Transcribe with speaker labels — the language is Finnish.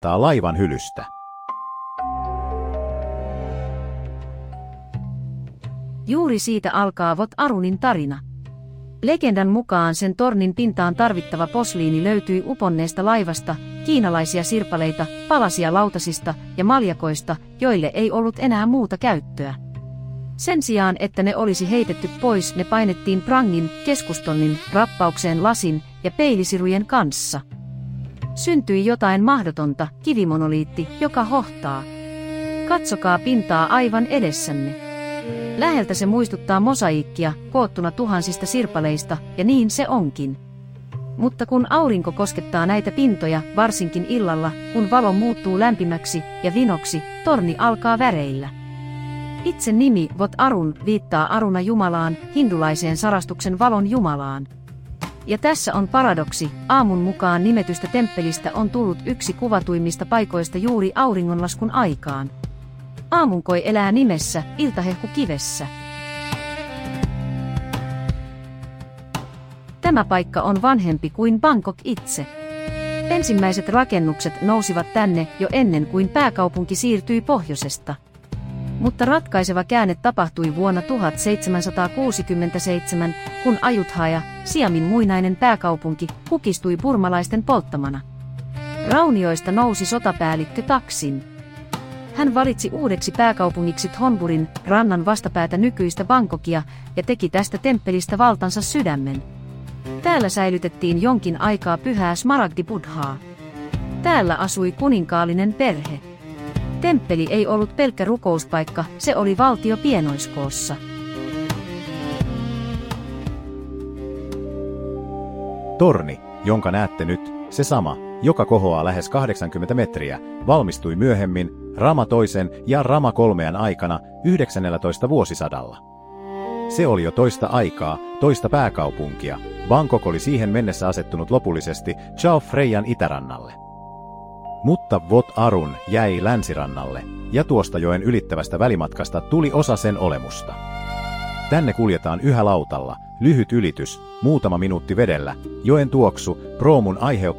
Speaker 1: kirjoittaa laivan hylystä.
Speaker 2: Juuri siitä alkaa Vot Arunin tarina. Legendan mukaan sen tornin pintaan tarvittava posliini löytyi uponneesta laivasta, kiinalaisia sirpaleita, palasia lautasista ja maljakoista, joille ei ollut enää muuta käyttöä. Sen sijaan, että ne olisi heitetty pois, ne painettiin prangin, keskustonnin, rappaukseen lasin ja peilisirujen kanssa. Syntyi jotain mahdotonta, kivimonoliitti, joka hohtaa. Katsokaa pintaa aivan edessänne. Läheltä se muistuttaa mosaiikkia, koottuna tuhansista sirpaleista, ja niin se onkin. Mutta kun aurinko koskettaa näitä pintoja, varsinkin illalla, kun valo muuttuu lämpimäksi ja vinoksi, torni alkaa väreillä. Itse nimi Vot Arun viittaa Aruna Jumalaan, hindulaiseen sarastuksen valon Jumalaan. Ja tässä on paradoksi, aamun mukaan nimetystä temppelistä on tullut yksi kuvatuimmista paikoista juuri auringonlaskun aikaan. Aamunkoi elää nimessä, iltahehku kivessä. Tämä paikka on vanhempi kuin Bangkok itse. Ensimmäiset rakennukset nousivat tänne jo ennen kuin pääkaupunki siirtyi pohjoisesta. Mutta ratkaiseva käänne tapahtui vuonna 1767, kun Ayutthaya, Siamin muinainen pääkaupunki, kukistui burmalaisten polttamana. Raunioista nousi sotapäällikkö Taksin. Hän valitsi uudeksi pääkaupungiksi Thonburin, rannan vastapäätä nykyistä Bangkokia, ja teki tästä temppelistä valtansa sydämen. Täällä säilytettiin jonkin aikaa pyhää Smaragdi-buddhaa. Täällä asui kuninkaallinen perhe. Temppeli ei ollut pelkkä rukouspaikka, se oli valtio pienoiskoossa.
Speaker 1: Torni, jonka näette nyt, se sama, joka kohoaa lähes 80 metriä, valmistui myöhemmin Rama II ja Rama III:n aikana 19. vuosisadalla. Se oli jo toista aikaa, toista pääkaupunkia. Bangkok oli siihen mennessä asettunut lopullisesti Chao Phrayan itärannalle. Mutta Vot Arun jäi länsirannalle, ja tuosta joen ylittävästä välimatkasta tuli osa sen olemusta. Tänne kuljetaan yhä lautalla, lyhyt ylitys, muutama minuutti vedellä, joen tuoksu, proomun aiheuttama